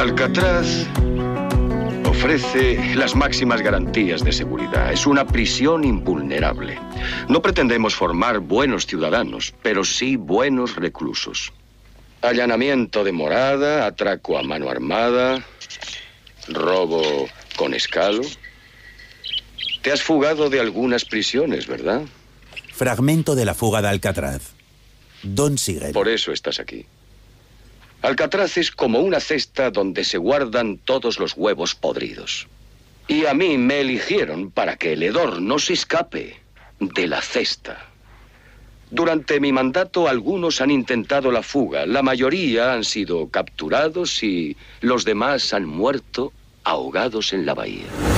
Alcatraz ofrece las máximas garantías de seguridad. Es una prisión invulnerable. No pretendemos formar buenos ciudadanos, pero sí buenos reclusos. Allanamiento de morada, atraco a mano armada, robo con escalo. Te has fugado de algunas prisiones, ¿verdad? Fragmento de la fuga de Alcatraz. Don Siegel. Por eso estás aquí. Alcatraz es como una cesta donde se guardan todos los huevos podridos. Y a mí me eligieron para que el hedor no se escape de la cesta. Durante mi mandato, algunos han intentado la fuga. La mayoría han sido capturados y los demás han muerto ahogados en la bahía.